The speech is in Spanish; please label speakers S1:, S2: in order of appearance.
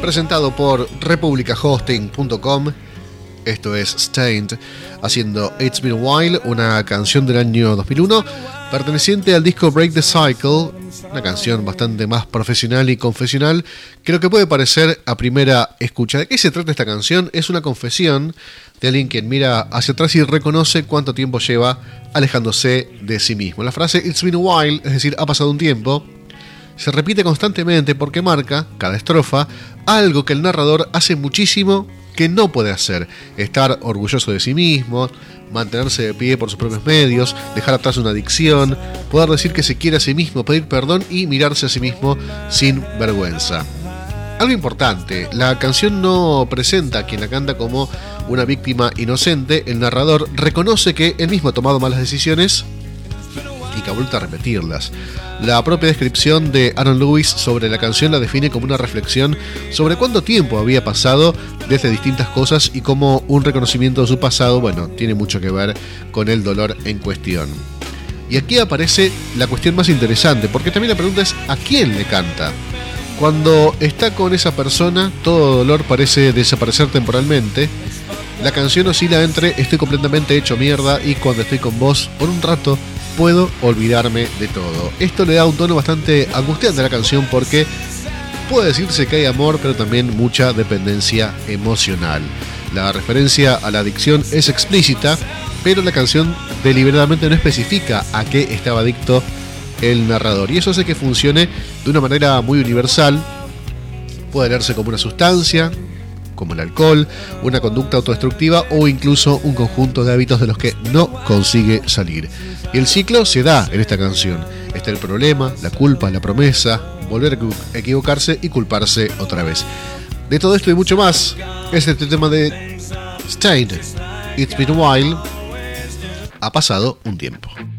S1: presentado por republicahosting.com. Esto es Stained, haciendo It's Been a While, una canción del año 2001, perteneciente al disco Break the Cycle, una canción bastante más profesional y confesional que lo que puede parecer a primera escucha. ¿De qué se trata esta canción? Es una confesión de alguien quien mira hacia atrás y reconoce cuánto tiempo lleva alejándose de sí mismo. La frase It's Been a While, es decir, ha pasado un tiempo, se repite constantemente porque marca, cada estrofa, algo que el narrador hace muchísimo que no puede hacer: estar orgulloso de sí mismo, mantenerse de pie por sus propios medios, dejar atrás una adicción, poder decir que se quiere a sí mismo, pedir perdón y mirarse a sí mismo sin vergüenza. Algo importante, la canción no presenta a quien la canta como una víctima inocente. El narrador reconoce que él mismo ha tomado malas decisiones y que ha vuelto a repetirlas. La propia descripción de Aaron Lewis sobre la canción la define como una reflexión sobre cuánto tiempo había pasado desde distintas cosas y cómo un reconocimiento de su pasado, tiene mucho que ver con el dolor en cuestión. Y aquí aparece la cuestión más interesante, porque también la pregunta es ¿a quién le canta? Cuando está con esa persona, todo dolor parece desaparecer temporalmente. La canción oscila entre estoy completamente hecho mierda y cuando estoy con vos, por un rato, puedo olvidarme de todo. Esto le da un tono bastante angustiante a la canción porque puede decirse que hay amor, pero también mucha dependencia emocional. La referencia a la adicción es explícita, pero la canción deliberadamente no especifica a qué estaba adicto el narrador. Y eso hace que funcione de una manera muy universal. Puede leerse como una sustancia, como el alcohol, una conducta autodestructiva o incluso un conjunto de hábitos de los que no consigue salir. Y el ciclo se da en esta canción. Está el problema, la culpa, la promesa, volver a equivocarse y culparse otra vez. De todo esto y mucho más es este tema de Stained, It's Been a While, ha pasado un tiempo.